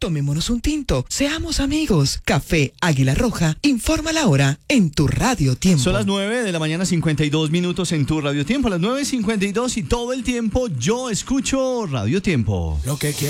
Tomémonos un tinto, seamos amigos. Café Águila Roja, informa la hora en tu Radio Tiempo. Son las 9 de la mañana, 52 minutos en tu Radio Tiempo. A las 9:52 y todo el tiempo yo escucho Radio Tiempo. Lo que quiero.